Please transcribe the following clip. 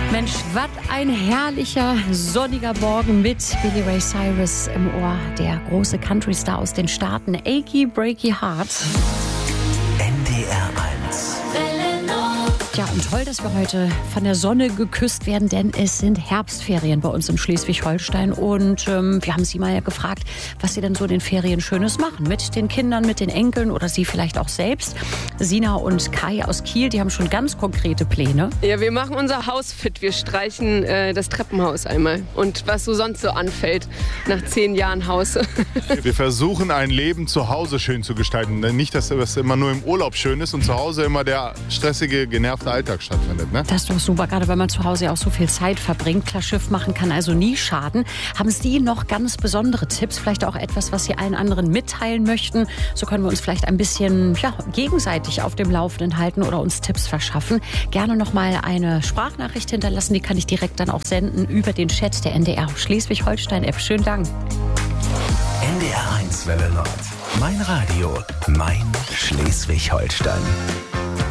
Mensch, was ein herrlicher, sonniger Morgen mit Billy Ray Cyrus im Ohr. Der große Country-Star aus den Staaten, Achy Breaky Heart. NDR 1. Ja, und toll, dass wir heute von der Sonne geküsst werden, denn es sind Herbstferien bei uns in Schleswig-Holstein. Und wir haben Sie mal gefragt, was Sie denn so in den Ferien Schönes machen. Mit den Kindern, mit den Enkeln oder Sie vielleicht auch selbst. Sina und Kai aus Kiel, die haben schon ganz konkrete Pläne. Ja, wir machen unser Haus fit. Wir streichen das Treppenhaus einmal. Und was so sonst so anfällt nach 10 Jahren Haus. Wir versuchen, ein Leben zu Hause schön zu gestalten. Nicht, dass das immer nur im Urlaub schön ist und zu Hause immer der stressige, genervte Alltag stattfindet. Ne? Das ist doch super, gerade wenn man zu Hause ja auch so viel Zeit verbringt. Klar, Schiff machen kann also nie schaden. Haben Sie noch ganz besondere Tipps? Vielleicht auch etwas, was Sie allen anderen mitteilen möchten? So können wir uns vielleicht ein bisschen gegenseitig auf dem Laufenden halten oder uns Tipps verschaffen. Gerne noch mal eine Sprachnachricht hinterlassen. Die kann ich direkt dann auch senden über den Chat der NDR Schleswig-Holstein-App. Schönen Dank. NDR 1 Welle Nord. Mein Radio, mein Schleswig-Holstein.